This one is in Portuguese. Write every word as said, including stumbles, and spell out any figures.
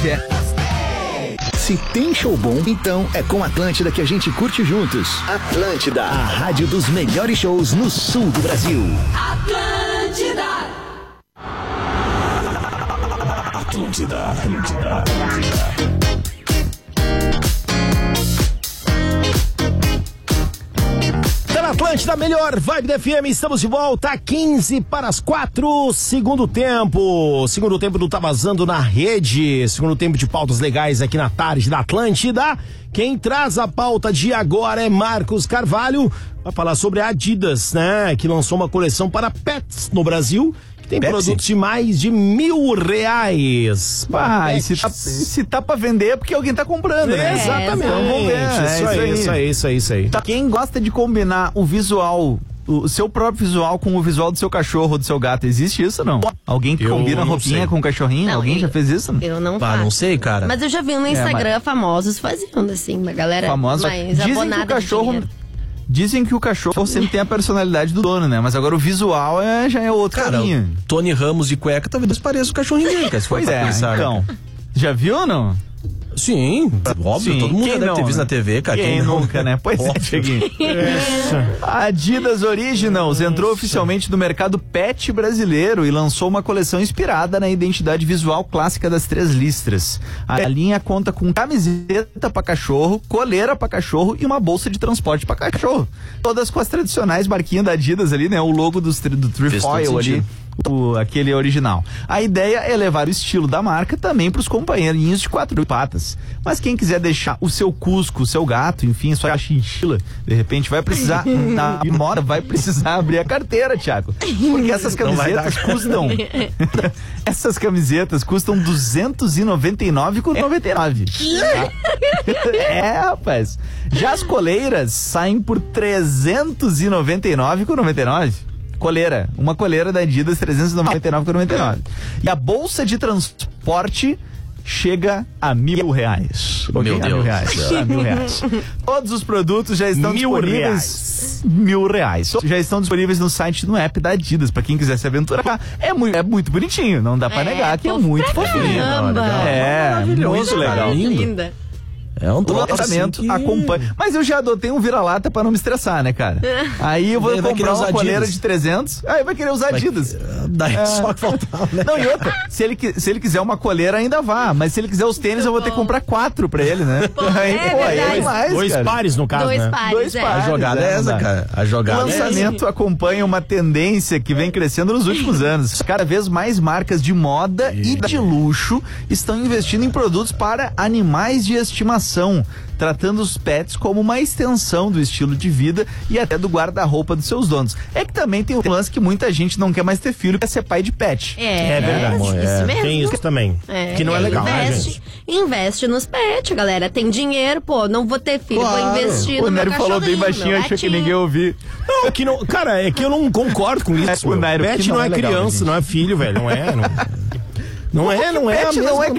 Se tem show bom, então é com Atlântida que a gente curte juntos. Atlântida, a rádio dos melhores shows no sul do Brasil. Atlântida. Atlântida, Atlântida, Atlântida. Atlântida, melhor vibe da F M, estamos de volta, quinze para as quatro, segundo tempo, segundo tempo do Tá Vazando na Rede, segundo tempo de pautas legais aqui na tarde da Atlântida. Quem traz a pauta de agora é Marcos Carvalho, vai falar sobre a Adidas, né, que lançou uma coleção para pets no Brasil, que tem Pepsi. Produtos de mais de mil reais. Ah, e se tá, se tá pra vender é porque alguém tá comprando, é, né? Exatamente. Então, vamos ver. É, isso, isso, aí, aí. isso aí, isso aí, isso aí. Quem gosta de combinar o visual, o seu próprio visual com o visual do seu cachorro, do seu gato, existe isso ou não? Alguém que eu combina roupinha sei. com o cachorrinho? Não, Alguém eu, já fez isso? Não? Eu não Ah, faço. não sei, cara. Mas eu já vi no Instagram é, mas... famosos fazendo assim, uma galera Famosos. mais Dizem abonada que o cachorro... de dinheiro. Dizem que o cachorro sempre tem a personalidade do dono, né? Mas agora o visual é, já é outro cara, caminho. Tony Ramos de cueca talvez pareça o cachorrinho dele, cara. Se for Pois é, pensar, então. né? Já viu ou não? Sim, óbvio, Sim, todo mundo quem já deve não, ter visto né? na T V, cara. Quem, Quem não? nunca, né? Pois é, Cheguinho. A Adidas Originals entrou oficialmente no mercado pet brasileiro e lançou uma coleção inspirada na identidade visual clássica das três listras. A linha conta com camiseta para cachorro, coleira para cachorro e uma bolsa de transporte para cachorro. Todas com as tradicionais marquinhas da Adidas ali, né? O logo dos, do Trefoil ali. O, aquele original. A ideia é levar o estilo da marca também para os companheirinhos de quatro patas. Mas quem quiser deixar o seu Cusco, o seu gato, enfim, sua chinchila, de repente vai precisar, na moda, vai precisar abrir a carteira, Thiago. Porque essas camisetas custam. Essas camisetas custam duzentos e noventa e nove reais e noventa e nove centavos. Tá? É, rapaz. Já as coleiras saem por trezentos e noventa e nove reais e noventa e nove centavos. Coleira, uma coleira da Adidas, trezentos e noventa e nove reais e noventa e nove centavos. E a bolsa de transporte chega a mil reais. Meu okay? Deus. A mil reais. A mil reais. Todos os produtos já estão Mil disponíveis. reais. Mil reais. Já estão disponíveis no site, no app da Adidas, pra quem quiser se aventurar. É muito, é muito bonitinho, não dá pra É, negar que é fofo muito pra fofinho. caramba. É, Maravilhoso, muito legal. lindo. Linda. É um O troço lançamento assim que... acompanha. Mas eu já adotei um vira-lata pra não me estressar, né, cara? Aí eu vou Ele vai querer comprar usar uma coleira Adidas. de trezentos. Aí vai querer usar Adidas. Daí É. só que faltava, né? Não, e outra, se ele, qui- se ele quiser uma coleira, ainda vá. Mas se ele quiser os tênis, eu vou ter que comprar quatro pra ele, né? aí, é pô, aí é verdade. demais, Dois cara. pares no caso, Dois né? pares, Dois é. pares. A jogada é, é essa, não dá. cara. A O jogada é essa. lançamento acompanha uma tendência que vem crescendo nos últimos anos. Cada vez mais marcas de moda e de luxo estão investindo em produtos para animais de estimação, tratando os pets como uma extensão do estilo de vida e até do guarda-roupa dos seus donos. É que também tem um lance que muita gente não quer mais ter filho, quer ser pai de pet. É, É verdade. isso É, mesmo. tem isso também. É, que não é e aí legal, né, investe, gente? investe nos pets, galera. Tem dinheiro, pô, não vou ter filho, Claro. vou investir O no meu Nery falou bem cachorrinho, baixinho, meu achou que gatinho. ninguém ouviu. Não, que não, cara, é que eu não concordo com isso. É, o meu. Nairo, Pet que não, não é é legal, criança, gente. não é filho, velho. Não é. Não, não é, não é. a Pet não mesma é